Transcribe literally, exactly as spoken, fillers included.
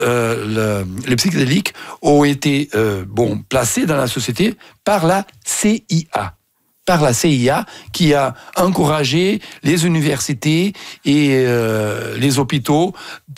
euh, le, les psychédéliques ont été euh, bon, placés dans la société par la C I A. Par la C I A, qui a encouragé les universités et euh, les hôpitaux